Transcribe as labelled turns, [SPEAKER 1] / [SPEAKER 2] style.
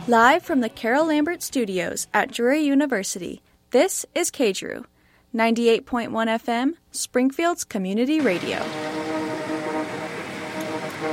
[SPEAKER 1] Live from the Carol Lambert Studios at Drury University, this is KDRU, 98.1 FM, Springfield's Community Radio.